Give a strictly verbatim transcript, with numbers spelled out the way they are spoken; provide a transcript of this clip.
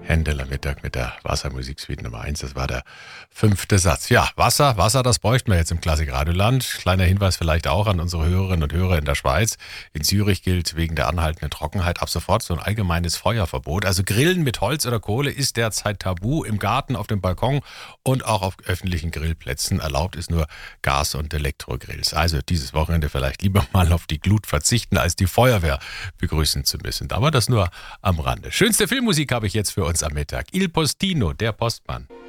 Händel am Mittag mit der Wassermusiksuite Nummer eins. Das war der fünfte Satz. Ja, Wasser, Wasser, das bräuchten wir jetzt im Klassikradioland. Kleiner Hinweis vielleicht auch an unsere Hörerinnen und Hörer in der Schweiz. In Zürich gilt wegen der anhaltenden Trockenheit ab sofort so ein allgemeines Feuerverbot. Also Grillen mit Holz oder Kohle ist derzeit tabu. Im Garten, auf dem Balkon und auch auf öffentlichen Grillplätzen. Erlaubt ist nur Gas- und Elektrogrills. Also dieses Wochenende vielleicht lieber mal auf die Glut verzichten, als die Feuerwehr begrüßen zu müssen. Aber das nur am Rande. Schönste Filmmusik habe ich jetzt für uns am Mittag. Il Postino, der Postmann.